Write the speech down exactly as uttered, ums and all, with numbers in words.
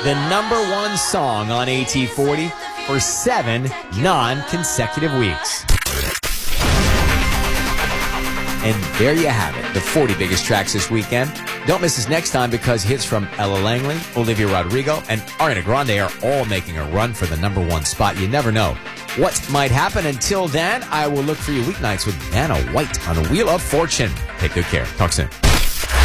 the number one song on A T forty for seven non-consecutive weeks. And there you have it, the forty biggest tracks this weekend. Don't miss us next time because hits from Ella Langley, Olivia Rodrigo, and Ariana Grande are all making a run for the number one spot. You never know what might happen. Until then, I will look for you weeknights with Vanna White on the Wheel of Fortune. Take good care. Talk soon.